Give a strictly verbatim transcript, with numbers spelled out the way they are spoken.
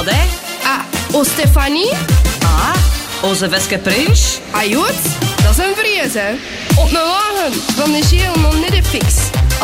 wat, hè? Ah, o Stefanie? Ah, onze Veske Pruis. Ah, goed, dat is een vrees, hè. Op een wagen van de Geel nog niet de fix.